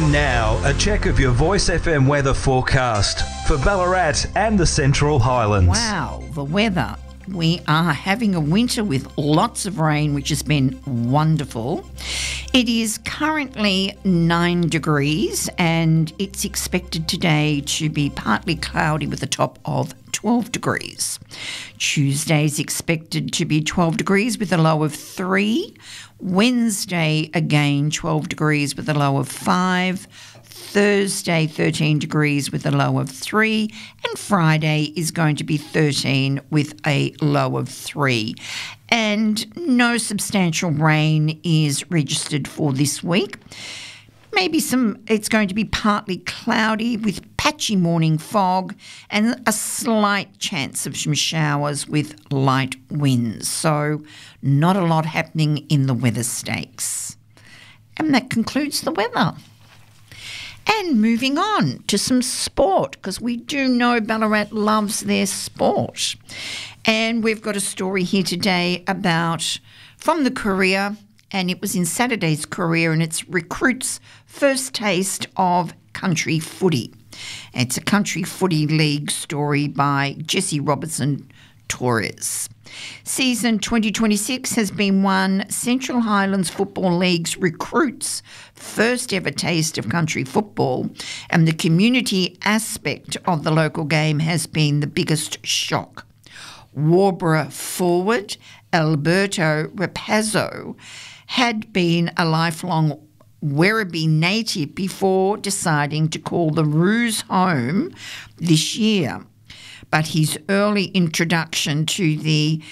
And now, a check of your Voice FM weather forecast for Ballarat and the Central Highlands. Wow, the weather. We are having a winter with lots of rain, which has been wonderful. It is currently 9 degrees and it's expected today to be partly cloudy with a top of 12 degrees. Tuesday is expected to be 12 degrees with a low of 3. Wednesday, again, 12 degrees with a low of 5. Thursday, 13 degrees with a low of 3, and Friday is going to be 13 with a low of 3. And no substantial rain is registered for this week. It's going to be partly cloudy with patchy morning fog and a slight chance of some showers with light winds. So not a lot happening in the weather stakes. And that concludes the weather. And moving on to some sport, because we do know Ballarat loves their sport. And we've got a story here today from the Courier, and it was in Saturday's Courier, and it's recruits' first taste of country footy. It's a country footy league story by Jesse Robertson Torres. Season 2026 has been one Central Highlands Football League's recruits' first ever taste of country football, and the community aspect of the local game has been the biggest shock. Warborough forward Alberto Rapazzo had been a lifelong Werribee native before deciding to call the Roos home this year. But his early introduction to the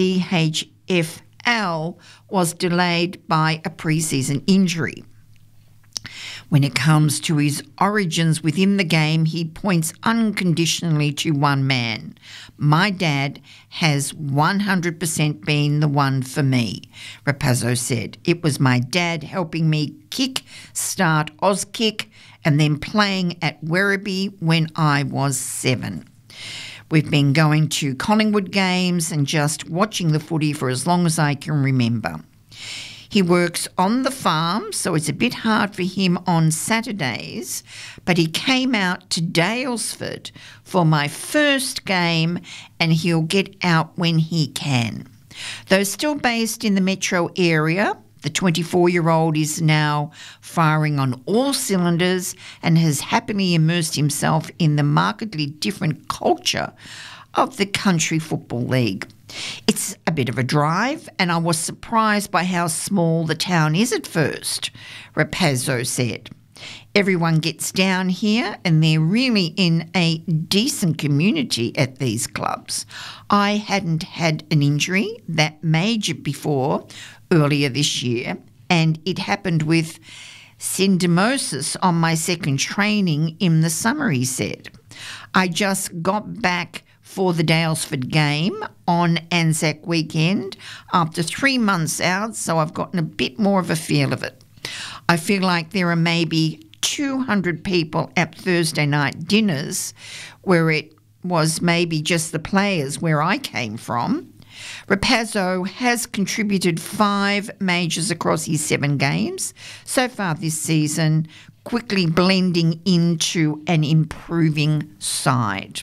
CHFL was delayed by a pre-season injury. When it comes to his origins within the game, he points unconditionally to one man. My dad has 100% been the one for me, Rapazzo said. It was my dad helping me start Auskick and then playing at Werribee when I was 7. We've been going to Collingwood games and just watching the footy for as long as I can remember. He works on the farm, so it's a bit hard for him on Saturdays, but he came out to Daylesford for my first game and he'll get out when he can. Though still based in the metro area, the 24-year-old is now firing on all cylinders and has happily immersed himself in the markedly different culture of the Country Football League. It's a bit of a drive, and I was surprised by how small the town is at first, Rapazzo said. Everyone gets down here and they're really in a decent community at these clubs. I hadn't had an injury that major before earlier this year, and it happened with syndesmosis on my second training in the summer, he said. I just got back for the Daylesford game on Anzac weekend after 3 months out, so I've gotten a bit more of a feel of it. I feel like there are maybe 200 people at Thursday night dinners where it was maybe just the players where I came from. Rapazzo has contributed 5 majors across his 7 games so far this season, quickly blending into an improving side.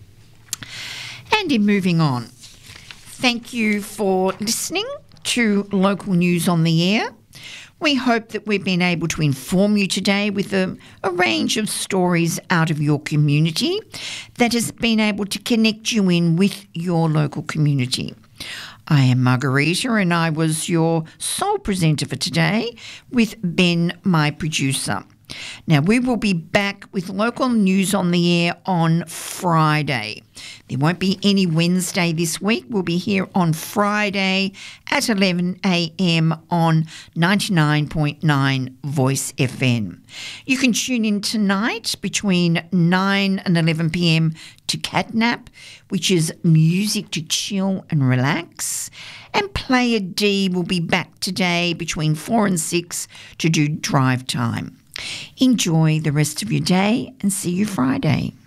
And in moving on, thank you for listening to Local News on the Air. We hope that we've been able to inform you today with a range of stories out of your community that has been able to connect you in with your local community. I am Margarita and I was your sole presenter for today with Ben, my producer. Now, we will be back with Local News on the Air on Friday. There won't be any Wednesday this week. We'll be here on Friday at 11 a.m. on 99.9 Voice FM. You can tune in tonight between 9 and 11 p.m. to Catnap, which is music to chill and relax. And Player D will be back today between 4 and 6 to do drive time. Enjoy the rest of your day and see you Friday.